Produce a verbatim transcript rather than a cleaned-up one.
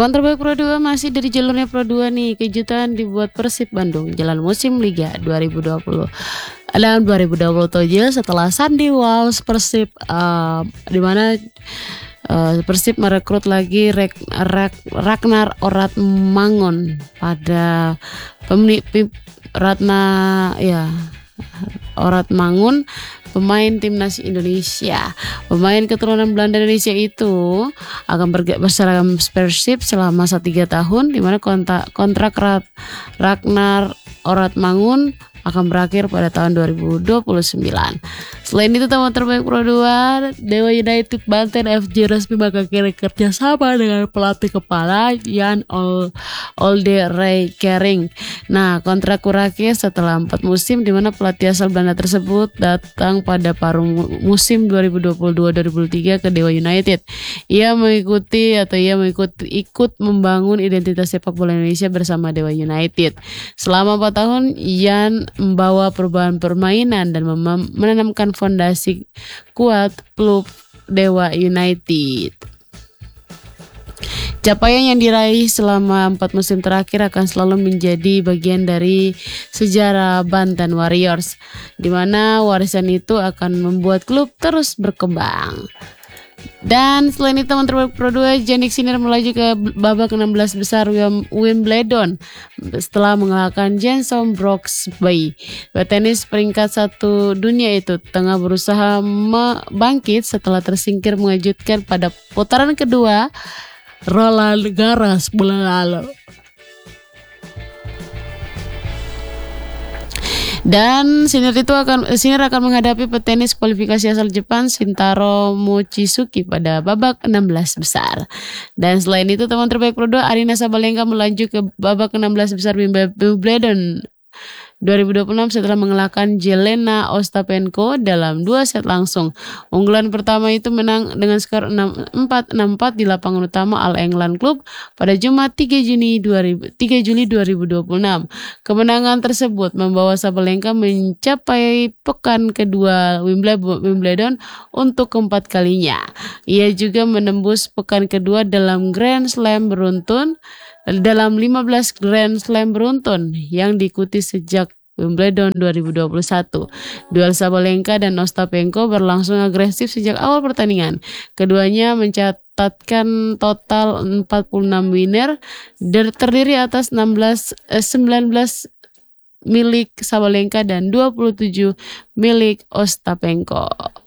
Teman terbaik Pro dua masih dari jalurnya Pro dua nih. Kejutan dibuat Persib Bandung jalan musim Liga dua ribu dua puluh. Dalam dua ribu dua puluh tujuh setelah Sandy Walsh Persib uh, di mana uh, Persib merekrut lagi Rek, Rek, Ragnar Oratmangun pada pemilik Ratna ya Oratmangun, pemain timnas Indonesia. Pemain keturunan Belanda Indonesia itu akan berseragam Persib selama tiga tahun, di mana kontrak, kontrak Ragnar Oratmangun akan berakhir pada tahun dua ribu dua puluh sembilan. Selain itu, teman terbaik Pro dua, Dewa United Banten F J resmi mengakhiri kerjasama dengan pelatih kepala Jan Olde Kering. Nah, kontrak berakhir setelah empat musim, di mana pelatih asal Belanda tersebut datang pada paruh musim dua ribu dua puluh dua dua ribu dua puluh tiga ke Dewa United. Ia mengikuti atau ia mengikut ikut membangun identitas sepak bola Indonesia bersama Dewa United. Selama empat tahun, Jan membawa perubahan permainan dan mem- menanamkan fondasi kuat klub Dewa United. Capaian yang diraih selama empat musim terakhir akan selalu menjadi bagian dari sejarah Banten Warriors, di mana warisan itu akan membuat klub terus berkembang. Dan selain itu, teman terbaik Pro dua, Jannik Sinner melaju ke babak enam belas besar Wimbledon setelah mengalahkan Jenson Brooksby. Petenis peringkat satu dunia itu tengah berusaha bangkit setelah tersingkir mengejutkan pada putaran kedua Roland Garros bulan lalu. Dan Sinner itu akan Sinner akan menghadapi petenis kualifikasi asal Jepang Shintaro Mochizuki pada babak enam belas besar. Dan selain itu, teman terbaik Pro dua, Aryna Sabalenka melaju ke babak enam belas besar Wimbledon dua ribu dua puluh enam setelah mengalahkan Jelena Ostapenko dalam dua set langsung. Unggulan pertama itu menang dengan skor enam empat enam empat di lapangan utama All England Club pada Jumat tiga Juli dua ribu dua puluh enam. Kemenangan tersebut membawa Sabalenka mencapai pekan kedua Wimbledon untuk keempat kalinya. Ia juga menembus pekan kedua dalam Grand Slam beruntun dalam lima belas Grand Slam beruntun yang diikuti sejak Wimbledon dua ribu dua puluh satu. Duel Sabalenka dan Ostapenko berlangsung agresif sejak awal pertandingan. Keduanya mencatatkan total empat puluh enam winner, terdiri atas enam belas, sembilan belas milik Sabalenka dan dua puluh tujuh milik Ostapenko.